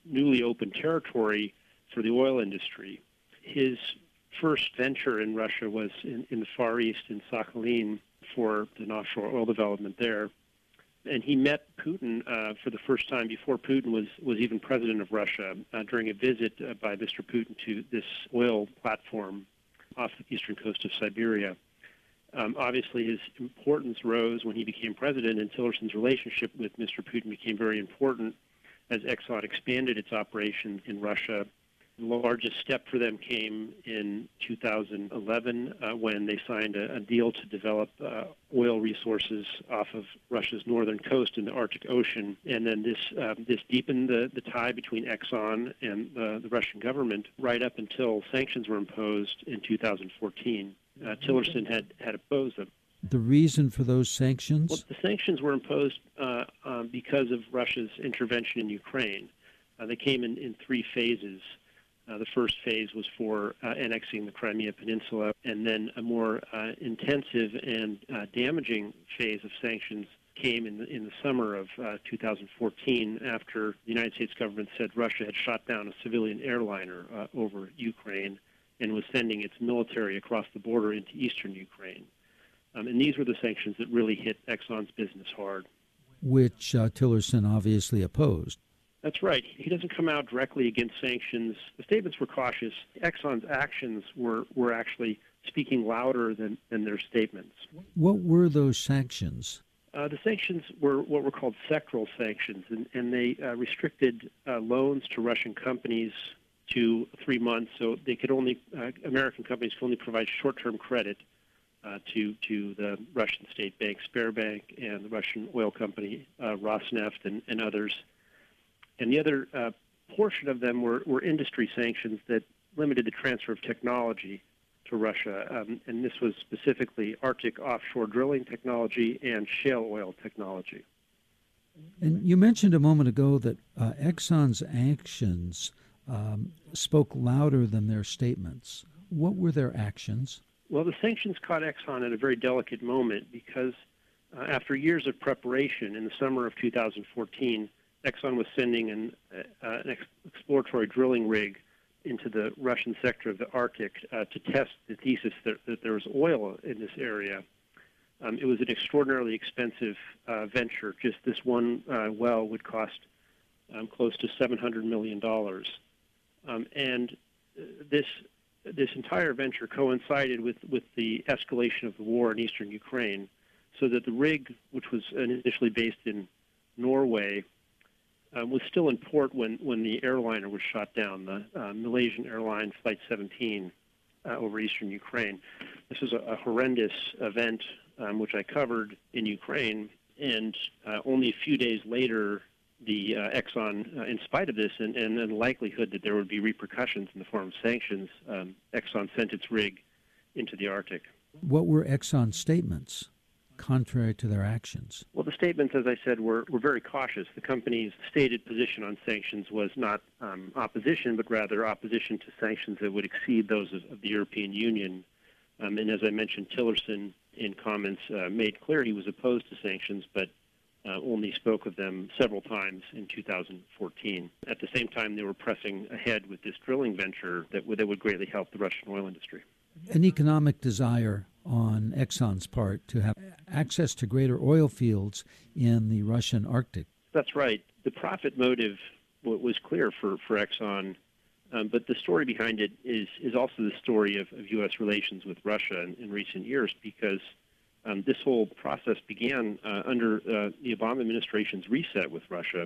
newly opened territory for the oil industry. His first venture in Russia was in the Far East in Sakhalin for an offshore oil development there. And he met Putin for the first time before Putin was even president of Russia during a visit by Mr. Putin to this oil platform off the eastern coast of Siberia. Obviously, his importance rose when he became president, and Tillerson's relationship with Mr. Putin became very important as Exxon expanded its operations in Russia. The largest step for them came in 2011 when they signed a deal to develop oil resources off of Russia's northern coast in the Arctic Ocean. And then this deepened the tie between Exxon and the Russian government right up until sanctions were imposed in 2014. Tillerson had opposed them. The reason for those sanctions? Well, the sanctions were imposed because of Russia's intervention in Ukraine. They came in three phases. The first phase was for annexing the Crimea Peninsula, and then a more intensive and damaging phase of sanctions came in the summer of 2014 after the United States government said Russia had shot down a civilian airliner over Ukraine and was sending its military across the border into eastern Ukraine. And these were the sanctions that really hit Exxon's business hard. Which Tillerson obviously opposed. That's right. He doesn't come out directly against sanctions. The statements were cautious. Exxon's actions were actually speaking louder than their statements. What were those sanctions? The sanctions were what were called sectoral sanctions, and they restricted loans to Russian companies to 3 months, so they could only American companies could only provide short-term credit to the Russian state bank Sberbank and the Russian oil company Rosneft and others. And the other portion of them were industry sanctions that limited the transfer of technology to Russia. And this was specifically Arctic offshore drilling technology and shale oil technology. And you mentioned a moment ago that Exxon's actions spoke louder than their statements. What were their actions? Well, the sanctions caught Exxon at a very delicate moment because after years of preparation in the summer of 2014, Exxon was sending an exploratory drilling rig into the Russian sector of the Arctic to test the thesis that there was oil in this area. It was an extraordinarily expensive venture. Just this one well would cost close to $700 million. And this entire venture coincided with the escalation of the war in eastern Ukraine, so that the rig, which was initially based in Norway, was still in port when the airliner was shot down, the Malaysian airline Flight 17 over eastern Ukraine. This was a horrendous event which I covered in Ukraine, and only a few days later, the Exxon, in spite of this and the likelihood that there would be repercussions in the form of sanctions, Exxon sent its rig into the Arctic. What were Exxon's statements, contrary to their actions? Well, the statements, as I said, were very cautious. The company's stated position on sanctions was not opposition, but rather opposition to sanctions that would exceed those of the European Union. And as I mentioned, Tillerson, in comments, made clear he was opposed to sanctions, but only spoke of them several times in 2014. At the same time, they were pressing ahead with this drilling venture that would greatly help the Russian oil industry. An economic desire on Exxon's part to have access to greater oil fields in the Russian Arctic. That's right. The profit motive was clear for Exxon, but the story behind it is also the story of U.S. relations with Russia in recent years, because this whole process began under the Obama administration's reset with Russia,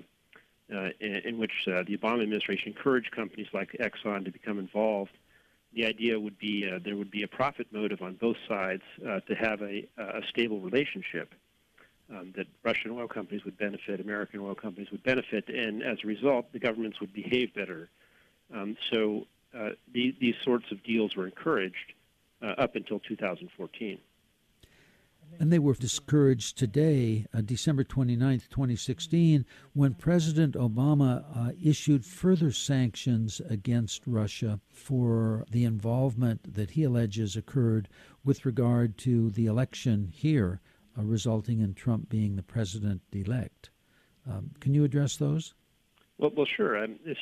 in which the Obama administration encouraged companies like Exxon to become involved. The idea would be there would be a profit motive on both sides to have a stable relationship, that Russian oil companies would benefit, American oil companies would benefit, and as a result, the governments would behave better. So these sorts of deals were encouraged up until 2014. And they were discouraged today, December 29th, 2016, when President Obama issued further sanctions against Russia for the involvement that he alleges occurred with regard to the election here, resulting in Trump being the president-elect. Can you address those? Well, sure. This